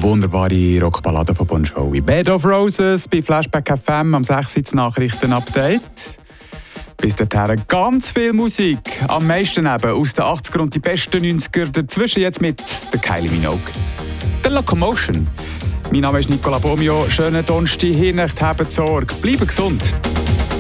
wunderbare Rockballade von Bon Jovi. Bed of Roses bei Flashback FM am 6. Nachrichten-Update. Bis dahin ganz viel Musik. Am meisten eben aus den 80er und die besten 90er. Dazwischen jetzt mit der Kylie Minogue. The Locomotion. Mein Name ist Nicola Bomio. Schönen Donnerstag, Nacht, habt Sorge. Bleibt gesund.